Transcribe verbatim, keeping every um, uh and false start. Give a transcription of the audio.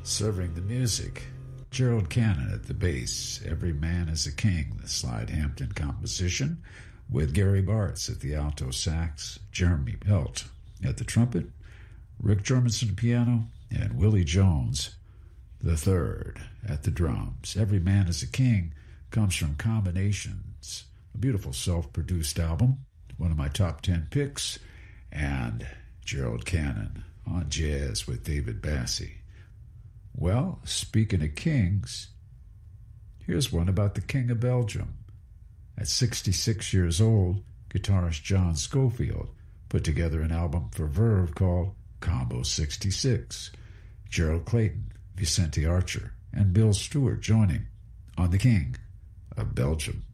Serving the music, Gerald Cannon at the bass, Every Man is a King, the Slide Hampton composition, with Gary Bartz at the alto sax, Jeremy Pelt at the trumpet, Rick Jorgensen piano, and Willie Jones the third at the drums. Every Man is a King comes from Combinations, a beautiful self-produced album, one of my top ten picks, and Gerald Cannon on Jazz with David Bassie. Well, speaking of kings, here's one about the King of Belgium. At sixty-six years old, guitarist John Scofield put together an album for Verve called Combo sixty-six. Gerald Clayton, Vicente Archer, and Bill Stewart join him on The King of Belgium.